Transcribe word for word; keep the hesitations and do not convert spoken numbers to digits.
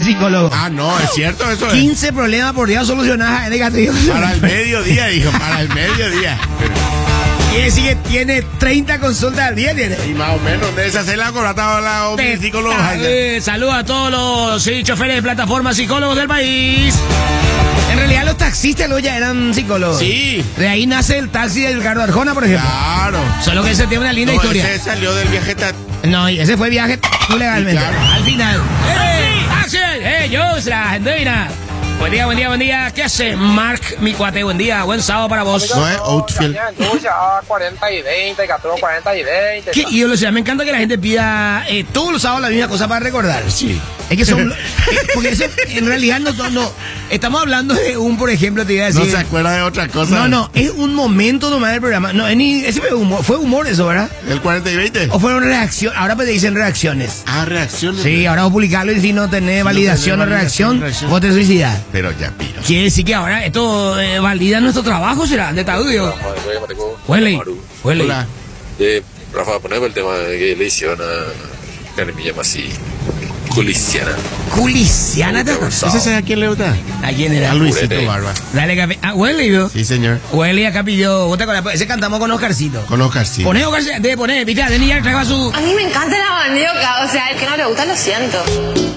psicólogo. Ah, no, es cierto eso. Es. quince problemas por día solucionadas en el gatillo. Para el mediodía, dijo, para el mediodía. Quiere decir que tiene treinta consultas al día, tiene. Y más o menos, de esa se la cobrata a la Te- psicóloga. eh, Saludos a todos los sí, choferes de plataformas psicólogos del país. En realidad los taxistas luego ya eran psicólogos. Sí. De ahí nace el taxi de Ricardo Arjona, por ejemplo. Claro. Solo que ese tiene una linda No, historia. ese salió del viaje. Ta- No, y ese fue viaje legalmente. Claro. Al final. ¡Eh! ¡Taxi! ¡Eh, Yosra! ¡Gendoina! Buen día, buen día, buen día. ¿Qué hace Mark, mi cuate? Buen día, buen sábado para vos. No es Outfield. cuarenta y veinte, catorce, cuarenta y veinte. Qué ídolo, o sea, me encanta que la gente pida eh, todos los sábados la misma cosa para recordar. Sí. Es que son. eh, porque eso, en realidad, no, no, no. Estamos hablando de un, por ejemplo, te iba a decir. No se acuerda de otra cosa. No, no, es un momento nomás del programa. No, es ni, ese fue humor, fue humor eso, ¿verdad? ¿El cuarenta y veinte? O fueron reacciones. Ahora pues te dicen reacciones. Ah, reacciones. Sí, ahora vos publicarlo y si no tenés validación o tenés reacción, validación, reacción. vos te suicidas. Pero ya, piro. Quiere decir que ahora esto eh, valida nuestro trabajo, será, de Taduyo. Huele, huele. Hola. Eh, Rafa, poneme el tema que le hicieron a Carmilla Masí. Culiciana. Culiciana, ¿te acuerdas? ¿Ese es a quién le gusta? ¿A quién era? A Luisito Purete. Barba. Dale, café. Ah, huele, yo. Sí, señor. Huele acá pidió. ¿Vos te acuerdas? Ese cantamos con Oscarcito. Con Oscar, sí. Poné Oscarcito, debe poner, viste, de niña trajo a su. A mí me encanta la bandioca, o sea, el que no le gusta lo siento.